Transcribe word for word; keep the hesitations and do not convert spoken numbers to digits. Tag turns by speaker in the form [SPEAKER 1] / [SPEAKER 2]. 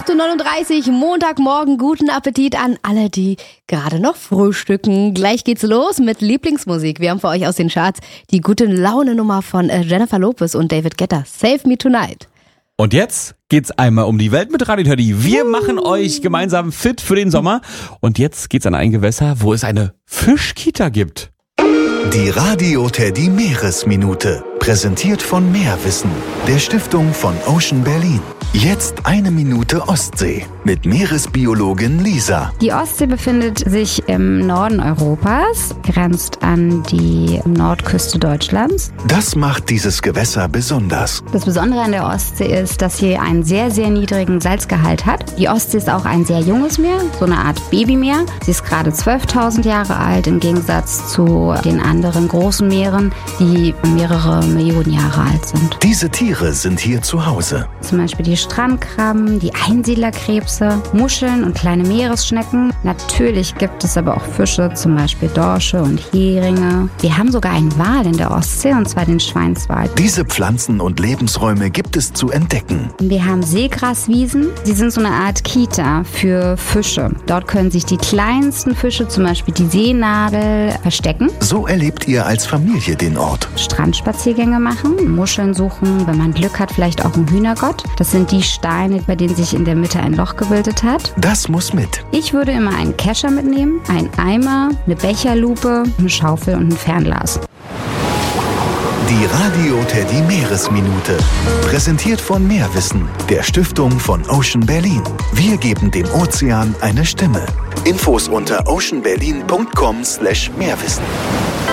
[SPEAKER 1] acht Uhr neununddreißig, Montagmorgen, guten Appetit an alle, die gerade noch frühstücken. Gleich geht's los mit Lieblingsmusik. Wir haben für euch aus den Charts die gute Laune-Nummer von Jennifer Lopez und David Guetta, Save Me Tonight.
[SPEAKER 2] Und jetzt geht's einmal um die Welt mit Radio Teddy. Wir machen euch gemeinsam fit für den Sommer. Und jetzt geht's an ein Gewässer, wo es eine Fischkita gibt.
[SPEAKER 3] Die Radio Teddy Meeresminute. Präsentiert von Meerwissen, der Stiftung von Ocean Berlin. Jetzt eine Minute Ostsee mit Meeresbiologin Lisa.
[SPEAKER 4] Die Ostsee befindet sich im Norden Europas, grenzt an die Nordküste Deutschlands.
[SPEAKER 3] Das macht dieses Gewässer besonders.
[SPEAKER 4] Das Besondere an der Ostsee ist, dass sie einen sehr, sehr niedrigen Salzgehalt hat. Die Ostsee ist auch ein sehr junges Meer, so eine Art Babymeer. Sie ist gerade zwölftausend Jahre alt, im Gegensatz zu den anderen großen Meeren, die mehrere Millionen Jahre alt sind.
[SPEAKER 3] Diese Tiere sind hier zu Hause.
[SPEAKER 4] Zum Beispiel die Strandkrabben, die Einsiedlerkrebse, Muscheln und kleine Meeresschnecken. Natürlich gibt es aber auch Fische, zum Beispiel Dorsche und Heringe. Wir haben sogar einen Wal in der Ostsee, und zwar den Schweinswal.
[SPEAKER 3] Diese Pflanzen und Lebensräume gibt es zu entdecken.
[SPEAKER 4] Wir haben Seegraswiesen. Sie sind so eine Art Kita für Fische. Dort können sich die kleinsten Fische, zum Beispiel die Seenadel, verstecken.
[SPEAKER 3] So erlebt ihr als Familie den Ort.
[SPEAKER 4] Strandspaziergänge machen, Muscheln suchen, wenn man Glück hat, vielleicht auch einen Hühnergott. Das sind die Steine, bei denen sich in der Mitte ein Loch gebildet hat.
[SPEAKER 3] Das muss mit.
[SPEAKER 4] Ich würde immer einen Kescher mitnehmen, einen Eimer, eine Becherlupe, eine Schaufel und ein Fernglas.
[SPEAKER 3] Die Radio Teddy Meeresminute. Präsentiert von Meerwissen, der Stiftung von Ocean Berlin. Wir geben dem Ozean eine Stimme. Infos unter oceanberlin punkt com slash meerwissen.